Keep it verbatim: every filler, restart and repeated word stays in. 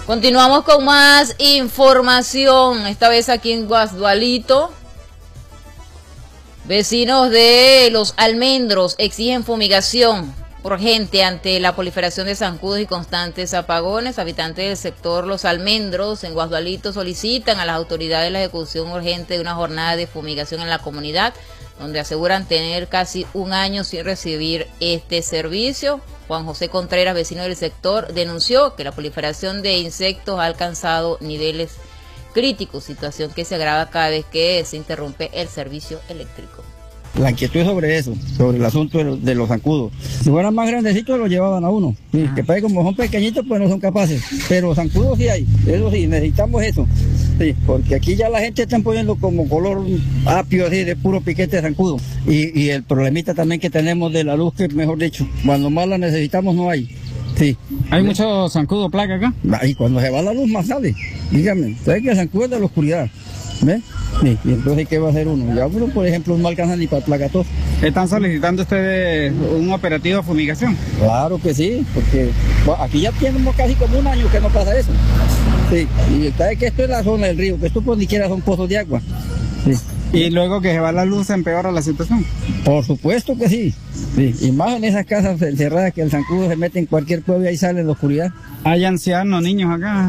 Continuamos con más información, esta vez aquí en Guasdualito. Vecinos de Los Almendros exigen fumigación urgente ante la proliferación de zancudos y constantes apagones. Habitantes del sector Los Almendros en Guasdualito solicitan a las autoridades la ejecución urgente de una jornada de fumigación en la comunidad, donde aseguran tener casi un año sin recibir este servicio. Juan José Contreras, vecino del sector, denunció que la proliferación de insectos ha alcanzado niveles críticos, situación que se agrava cada vez que se interrumpe el servicio eléctrico. La inquietud es sobre eso, sobre el asunto de los, de los zancudos. Si fueran más grandecitos los llevaban a uno, sí, que pues, como son pequeñitos pues no son capaces, pero zancudos sí hay, eso sí, necesitamos eso, sí, porque aquí ya la gente está poniendo como color apio así de puro piquete de zancudo, y, y el problemita también que tenemos de la luz, que mejor dicho, cuando más la necesitamos no hay. Sí. ¿Hay mucho zancudo placa acá? Y cuando se va la luz más sale, dígame, ¿sabes que el zancudo es de la oscuridad? ¿Ves? Sí, y entonces ¿qué va a hacer uno? Ya uno, por ejemplo, no alcanza ni para placatos. ¿Están solicitando ustedes un operativo de fumigación? Claro que sí, porque bueno, aquí ya tenemos casi como un año que no pasa eso. Sí, y sabes que esto es la zona del río, que esto por ni siquiera son pozos de agua. Sí. ¿Y luego que se va la luz empeora la situación? Por supuesto que sí. Sí. Y más en esas casas encerradas que el zancudo se mete en cualquier cueva y ahí sale en la oscuridad. ¿Hay ancianos, niños acá?